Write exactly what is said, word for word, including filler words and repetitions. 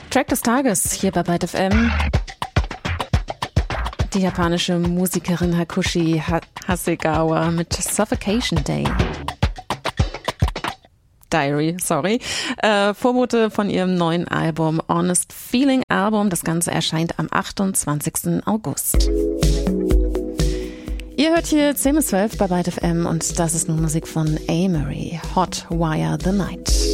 Track des Tages hier bei Byte F M. Die japanische Musikerin Hakushi Hasegawa mit Suffocation Day. Diary, sorry. Äh, Vorbote von ihrem neuen Album Honest Feeling Album. Das Ganze erscheint am achtundzwanzigsten August. Ihr hört hier zehn bis zwölf bei Byte F M und das ist nun Musik von Amerie, Hot Wire the Night.